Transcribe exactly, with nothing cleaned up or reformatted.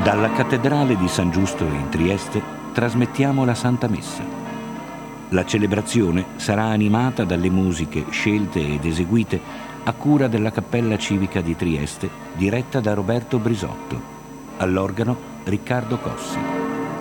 Dalla cattedrale di San Giusto in Trieste trasmettiamo la Santa Messa. La celebrazione sarà animata dalle musiche scelte ed eseguite a cura della Cappella Civica di Trieste, diretta da Roberto Brisotto. All'organo Riccardo Cossi.